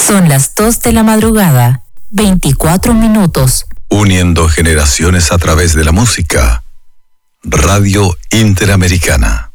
Son las 2 de la madrugada, 24 minutos. Uniendo generaciones a través de la música. Radio Interamericana.